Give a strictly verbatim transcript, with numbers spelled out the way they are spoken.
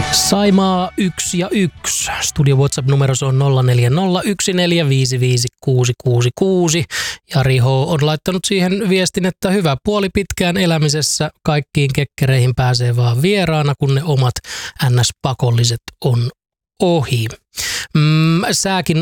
Saimaa yksi ja yksi. Studio WhatsApp-numero on nolla neljä nolla yksi neljä viisi viisi kuusi kuusi kuusi. Jari H. on laittanut siihen viestin, että hyvä puoli pitkään elämisessä. Kaikkiin kekkereihin pääsee vaan vieraana, kun ne omat N S-pakolliset on ohi. Mm, sääkin